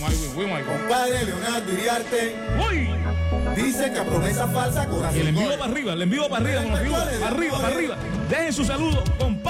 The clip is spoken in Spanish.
Compadre Leonardo Iriarte. ¡Uy! Dice que a promesa falsa corazón. Y el envío para arriba, el envío para arriba, para arriba, para arriba. Dejen su saludo, compadre.